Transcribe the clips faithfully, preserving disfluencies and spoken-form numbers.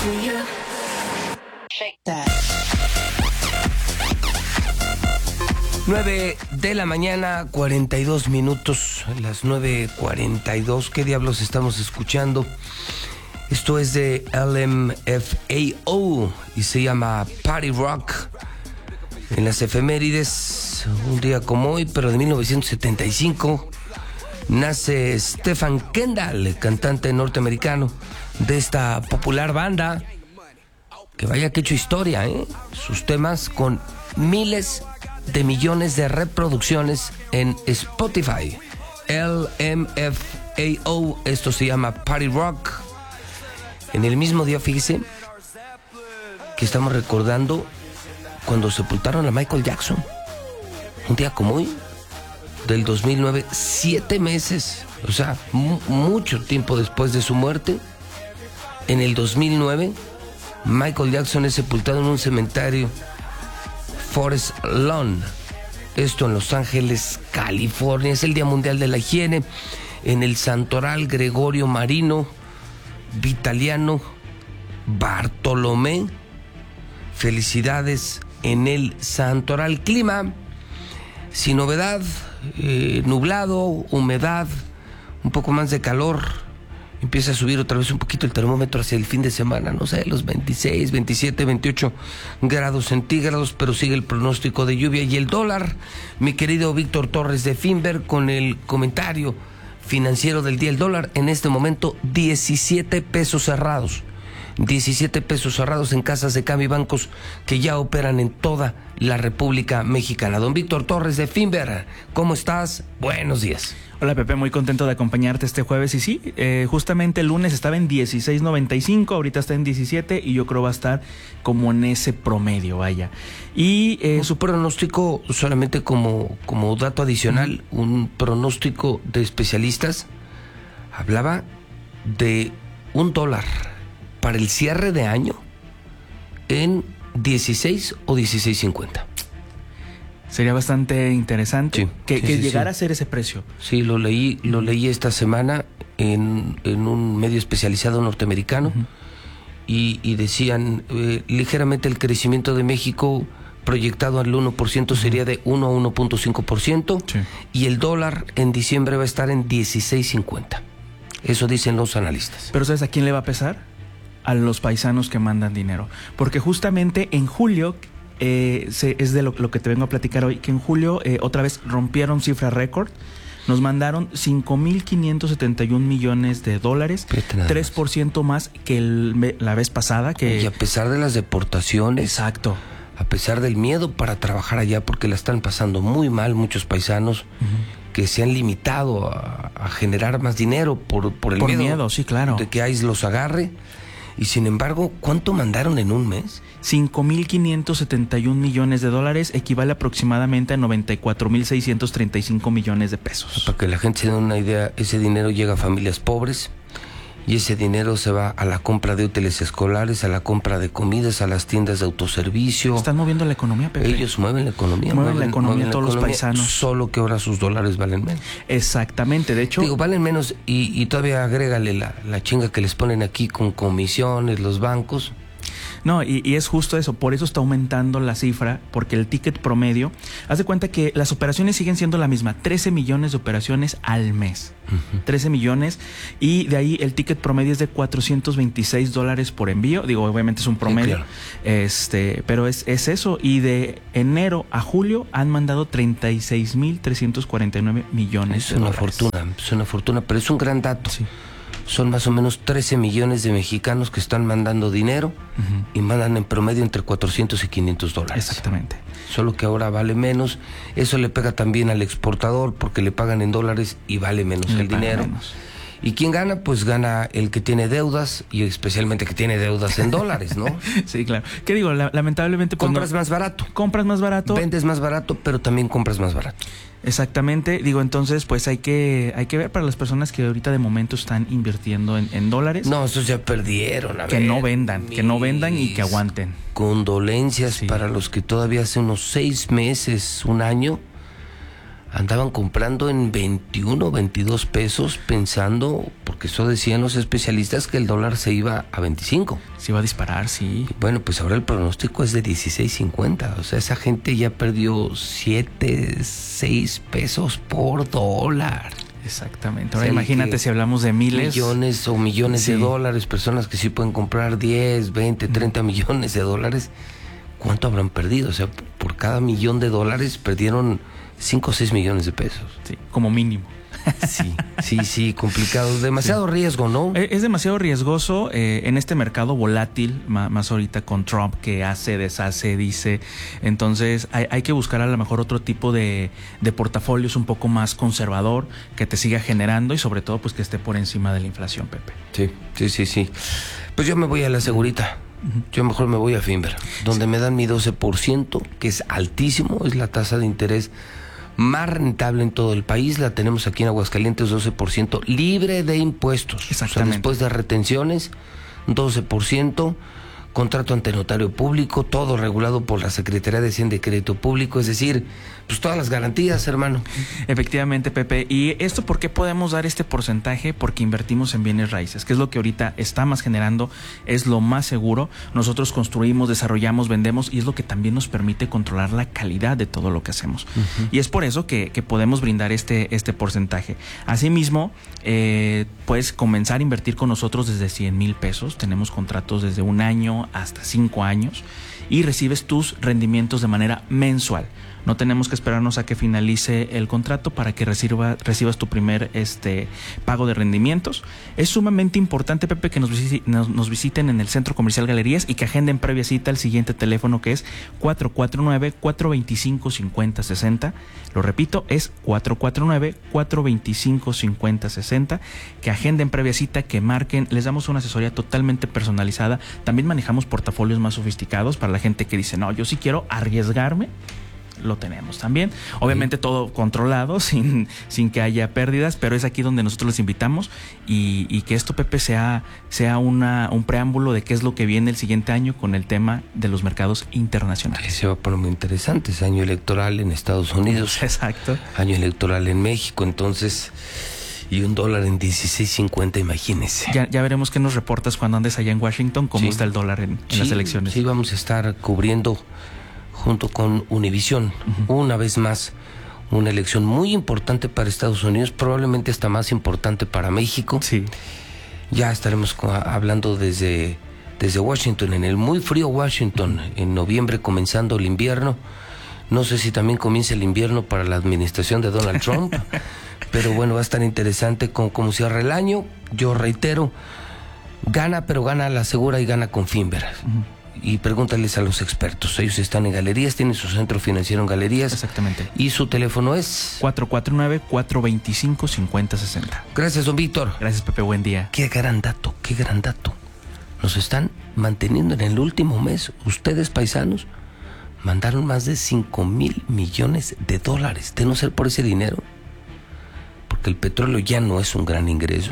nueve de la mañana, cuarenta y dos minutos, las nueve cuarenta y dos. ¿Qué diablos estamos escuchando? Esto es de L M F A O y se llama Party Rock. En las efemérides, un día como hoy, pero de mil novecientos setenta y cinco, nace Stephen Kendall, cantante norteamericano de esta popular banda, que vaya que ha hecho historia, ¿eh? Sus temas con miles de millones de reproducciones en Spotify. L M F A O, esto se llama Party Rock. En el mismo día, fíjese, que estamos recordando cuando sepultaron a Michael Jackson. Un día como hoy, del dos mil nueve, siete meses, o sea, mu- mucho tiempo después de su muerte. En el dos mil nueve, Michael Jackson es sepultado en un cementerio, Forest Lawn, esto en Los Ángeles, California. Es el Día Mundial de la Higiene. En el Santoral Gregorio Marino Vitaliano Bartolomé, felicidades en el Santoral. Clima sin novedad, eh, nublado, humedad, un poco más de calor. Empieza a subir otra vez un poquito el termómetro hacia el fin de semana, no sé, los veintiséis, veintisiete, veintiocho grados centígrados, pero sigue el pronóstico de lluvia. Y el dólar, mi querido Víctor Torres de Finver, con el comentario financiero del día. El dólar en este momento diecisiete pesos cerrados. diecisiete pesos cerrados en casas de cambio y bancos que ya operan en toda la República Mexicana. Don Víctor Torres de Finver, ¿cómo estás? Buenos días. Hola Pepe, muy contento de acompañarte este jueves. Y sí, eh, justamente el lunes estaba en dieciséis noventa y cinco, ahorita está en diecisiete y yo creo va a estar como en ese promedio, vaya. Y eh, su pronóstico, solamente como, como dato adicional, uh-huh. un pronóstico de especialistas hablaba de un dólar para el cierre de año en dieciséis o dieciséis cincuenta. Sería bastante interesante sí, que, sí, que sí, llegara sí. a ser ese precio. Sí, lo leí, lo leí esta semana en, en un medio especializado norteamericano. Uh-huh. y, y decían eh, ligeramente el crecimiento de México proyectado al uno por ciento sería de uno a uno punto cinco por ciento, sí. y el dólar en diciembre va a estar en dieciséis cincuenta. Eso dicen los analistas. Pero ¿sabes a quién le va a pesar? A los paisanos que mandan dinero. Porque justamente en julio, eh, se, es de lo, lo que te vengo a platicar hoy, que en julio eh, otra vez rompieron cifra récord. Nos mandaron cinco mil quinientos setenta y un millones de dólares, tres por ciento más que el, la vez pasada. Que... Y a pesar de las deportaciones. Exacto. A pesar del miedo para trabajar allá, porque la están pasando muy mal muchos paisanos, uh-huh. que se han limitado a, a generar más dinero por, por el por miedo, miedo, sí, claro. de que I C E los agarre. Y sin embargo, ¿cuánto mandaron en un mes? cinco mil quinientos setenta y un millones de dólares, equivale aproximadamente a noventa y cuatro mil seiscientos treinta y cinco millones de pesos. Para que la gente se dé una idea, ese dinero llega a familias pobres y ese dinero se va a la compra de útiles escolares, a la compra de comidas, a las tiendas de autoservicio. Están moviendo la economía, Pepe. Ellos mueven la economía. Mueven, mueven la economía mueven todos la economía, los paisanos. Solo que ahora sus dólares valen menos. Exactamente, de hecho... Digo, valen menos y, y todavía agrégale la, la chinga que les ponen aquí con comisiones, los bancos. No, y, y es justo eso, por eso está aumentando la cifra, porque el ticket promedio, haz de cuenta que las operaciones siguen siendo la misma, trece millones de operaciones al mes, uh-huh. trece millones, y de ahí el ticket promedio es de cuatrocientos veintiséis dólares por envío, digo, obviamente es un promedio, sí, claro. este, pero es, es eso, y de enero a julio han mandado treinta y seis mil trescientos cuarenta y nueve millones es de una dólares. fortuna, es una fortuna, pero es un gran dato. Sí. Son más o menos trece millones de mexicanos que están mandando dinero, uh-huh. y mandan en promedio entre cuatrocientos y quinientos dólares. Exactamente. Solo que ahora vale menos. Eso le pega también al exportador porque le pagan en dólares y vale menos le el dinero. Menos. ¿Y quién gana? Pues gana el que tiene deudas y especialmente que tiene deudas en dólares, ¿no? Sí, claro. ¿Qué digo? La, lamentablemente... Pues compras no, más barato. Compras más barato. Vendes más barato, pero también compras más barato. Exactamente, digo, entonces pues hay que hay que ver para las personas que ahorita de momento están invirtiendo en, en dólares. No, esos ya perdieron. A que ver, no vendan, que no vendan y que aguanten. Condolencias, sí. Para los que todavía hace unos seis meses, un año, andaban comprando en veintiuno, veintidós pesos pensando, porque eso decían los especialistas, que el dólar se iba a veinticinco. Se iba a disparar, sí. Bueno, pues ahora el pronóstico es de dieciséis cincuenta. O sea, esa gente ya perdió siete, seis pesos por dólar. Exactamente. Ahora o sea, imagínate si hablamos de miles. Millones o millones sí. de dólares, personas que sí pueden comprar diez, veinte, treinta millones de dólares. ¿Cuánto habrán perdido? O sea, por cada millón de dólares perdieron cinco o seis millones de pesos. Sí, como mínimo. Sí, sí, sí, complicado. Demasiado sí. riesgo, ¿no? Es demasiado riesgoso eh, en este mercado volátil, más, más ahorita con Trump, que hace, deshace, dice. Entonces hay, hay que buscar a lo mejor otro tipo de, de portafolios un poco más conservador, que te siga generando y sobre todo pues que esté por encima de la inflación, Pepe. Sí, sí, sí, sí. Pues yo me voy a la segurita. Yo mejor me voy a Finver, donde sí. me dan mi doce por ciento, que es altísimo, es la tasa de interés más rentable en todo el país. La tenemos aquí en Aguascalientes, doce por ciento, libre de impuestos. Exactamente. O sea, después de retenciones, doce por ciento, contrato ante notario público, todo regulado por la Secretaría de Hacienda y Crédito Público, es decir, pues todas las garantías, hermano. Efectivamente, Pepe. ¿Y esto por qué podemos dar este porcentaje? Porque invertimos en bienes raíces, que es lo que ahorita está más generando, es lo más seguro. Nosotros construimos, desarrollamos, vendemos y es lo que también nos permite controlar la calidad de todo lo que hacemos. Uh-huh. Y es por eso que, que podemos brindar este, este porcentaje. Asimismo, eh, puedes comenzar a invertir con nosotros desde cien mil pesos. Tenemos contratos desde un año hasta cinco años y recibes tus rendimientos de manera mensual. No tenemos que esperarnos a que finalice el contrato para que reciba, recibas tu primer este, pago de rendimientos. Es sumamente importante, Pepe, que nos, visi- nos, nos visiten en el Centro Comercial Galerías y que agenden previa cita al siguiente teléfono, que es cuatro cuatro nueve, cuatro dos cinco, cinco cero seis cero. Lo repito, es cuatro cuatro nueve, cuatro dos cinco, cinco cero seis cero. Que agenden previa cita, que marquen. Les damos una asesoría totalmente personalizada. También manejamos portafolios más sofisticados para la gente que dice, no, yo sí quiero arriesgarme. Lo tenemos también, obviamente sí. Todo controlado, sin, sin que haya pérdidas, pero es aquí donde nosotros les invitamos y, y que esto, Pepe, sea, sea una, un preámbulo de qué es lo que viene el siguiente año con el tema de los mercados internacionales. Se va a poner muy interesante, es año electoral en Estados Unidos. Exacto. Año electoral en México, entonces, y un dólar en dieciséis cincuenta, imagínese. Ya, ya veremos qué nos reportas cuando andes allá en Washington, cómo sí. está el dólar en, en sí, las elecciones. Sí, vamos a estar cubriendo junto con Univisión, uh-huh. una vez más, una elección muy importante para Estados Unidos, probablemente hasta más importante para México. Sí. Ya estaremos hablando desde, desde Washington, en el muy frío Washington, uh-huh. en noviembre comenzando el invierno. No sé si también comienza el invierno para la administración de Donald Trump, pero bueno, va a estar interesante con cómo cierra el año. Yo reitero, gana, pero gana a la segura y gana con Finver. Uh-huh. Y pregúntales a los expertos. Ellos están en Galerías, tienen su centro financiero en Galerías. Exactamente. Y su teléfono es cuatro cuatro nueve, cuatro dos cinco, cinco cero seis cero. Gracias, don Víctor. Gracias, Pepe, buen día. Qué gran dato, qué gran dato. Nos están manteniendo en el último mes. Ustedes, paisanos, mandaron más de cinco mil millones de dólares. De no ser por ese dinero, porque el petróleo ya no es un gran ingreso,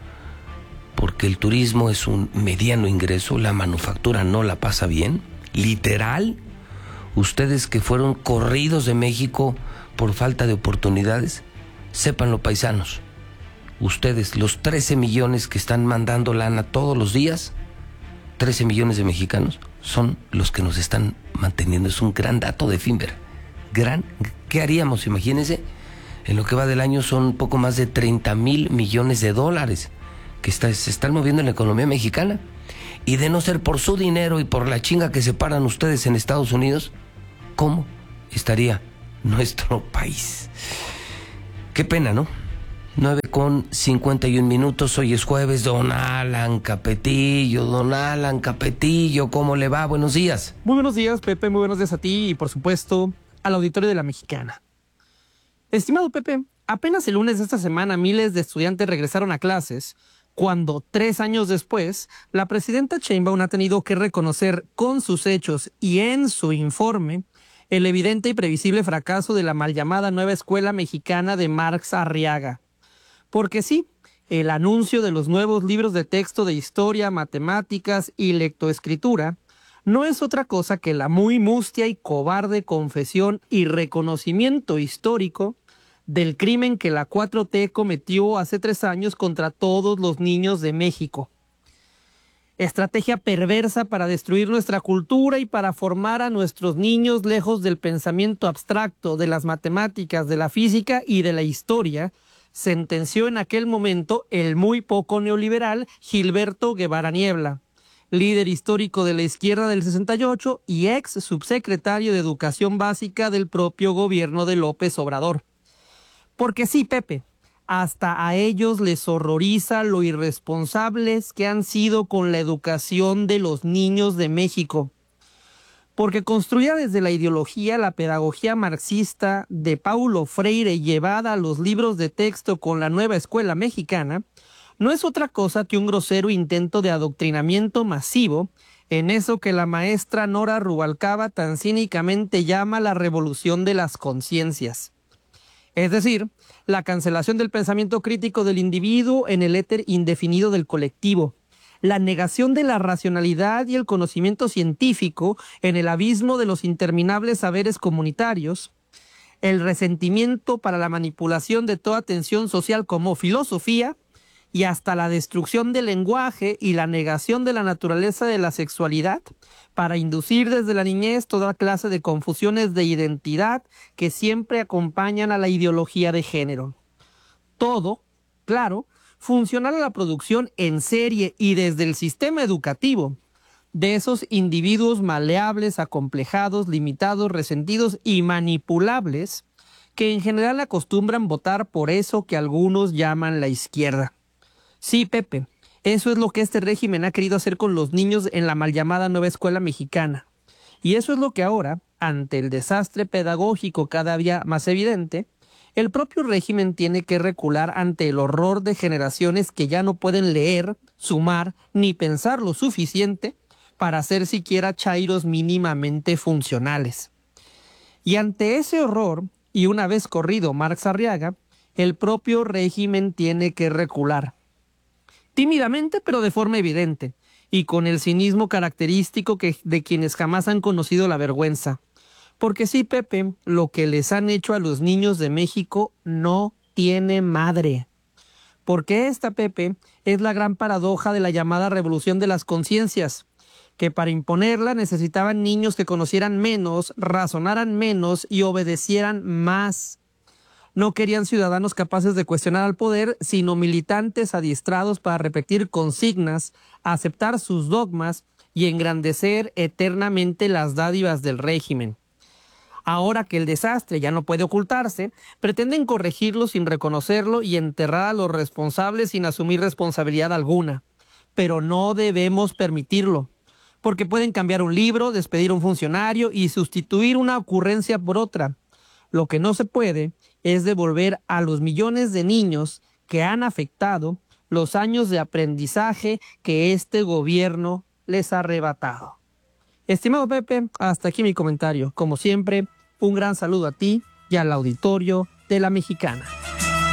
porque el turismo es un mediano ingreso, la manufactura no la pasa bien, literal. Ustedes que fueron corridos de México por falta de oportunidades, sépanlo, paisanos, ustedes, los trece millones que están mandando lana todos los días, trece millones de mexicanos, son los que nos están manteniendo. Es un gran dato de Finver. Gran, ¿qué haríamos? Imagínense, en lo que va del año son poco más de treinta mil millones de dólares que está, se están moviendo en la economía mexicana. Y de no ser por su dinero y por la chinga que se paran ustedes en Estados Unidos, ¿cómo estaría nuestro país? Qué pena, ¿no? nueve con cincuenta y un minutos, hoy es jueves. Don Alan Capetillo, don Alan Capetillo, ¿cómo le va? Buenos días. Muy buenos días, Pepe, muy buenos días a ti y por supuesto al auditorio de La Mexicana. Estimado Pepe, apenas el lunes de esta semana miles de estudiantes regresaron a clases, cuando tres años después, la presidenta Sheinbaum ha tenido que reconocer con sus hechos y en su informe el evidente y previsible fracaso de la mal llamada nueva escuela mexicana de Marx Arriaga. Porque sí, el anuncio de los nuevos libros de texto de historia, matemáticas y lectoescritura no es otra cosa que la muy mustia y cobarde confesión y reconocimiento histórico del crimen que la cuatro T cometió hace tres años contra todos los niños de México. Estrategia perversa para destruir nuestra cultura y para formar a nuestros niños lejos del pensamiento abstracto, de las matemáticas, de la física y de la historia, sentenció en aquel momento el muy poco neoliberal Gilberto Guevara Niebla, líder histórico de la izquierda del sesenta y ocho y ex subsecretario de Educación Básica del propio gobierno de López Obrador. Porque sí, Pepe, hasta a ellos les horroriza lo irresponsables que han sido con la educación de los niños de México. Porque construida desde la ideología, la pedagogía marxista de Paulo Freire llevada a los libros de texto con la nueva escuela mexicana, no es otra cosa que un grosero intento de adoctrinamiento masivo en eso que la maestra Nora Rubalcaba tan cínicamente llama la revolución de las conciencias. Es decir, la cancelación del pensamiento crítico del individuo en el éter indefinido del colectivo, la negación de la racionalidad y el conocimiento científico en el abismo de los interminables saberes comunitarios, el resentimiento para la manipulación de toda tensión social como filosofía, y hasta la destrucción del lenguaje y la negación de la naturaleza de la sexualidad para inducir desde la niñez toda clase de confusiones de identidad que siempre acompañan a la ideología de género. Todo, claro, funcional a la producción en serie y desde el sistema educativo de esos individuos maleables, acomplejados, limitados, resentidos y manipulables que en general acostumbran votar por eso que algunos llaman la izquierda. Sí, Pepe, eso es lo que este régimen ha querido hacer con los niños en la mal llamada nueva escuela mexicana. Y eso es lo que ahora, ante el desastre pedagógico cada día más evidente, el propio régimen tiene que recular ante el horror de generaciones que ya no pueden leer, sumar, ni pensar lo suficiente para ser siquiera chairos mínimamente funcionales. Y ante ese horror, y una vez corrido Marx Arriaga, el propio régimen tiene que recular. Tímidamente, pero de forma evidente, y con el cinismo característico que, de quienes jamás han conocido la vergüenza. Porque sí, Pepe, lo que les han hecho a los niños de México no tiene madre. Porque esta, Pepe, es la gran paradoja de la llamada revolución de las conciencias, que para imponerla necesitaban niños que conocieran menos, razonaran menos y obedecieran más. No querían ciudadanos capaces de cuestionar al poder, sino militantes adiestrados para repetir consignas, aceptar sus dogmas y engrandecer eternamente las dádivas del régimen. Ahora que el desastre ya no puede ocultarse, pretenden corregirlo sin reconocerlo y enterrar a los responsables sin asumir responsabilidad alguna. Pero no debemos permitirlo, porque pueden cambiar un libro, despedir a un funcionario y sustituir una ocurrencia por otra. Lo que no se puede es devolver a los millones de niños que han afectado los años de aprendizaje que este gobierno les ha arrebatado. Estimado Pepe, hasta aquí mi comentario. Como siempre, un gran saludo a ti y al auditorio de La Mexicana.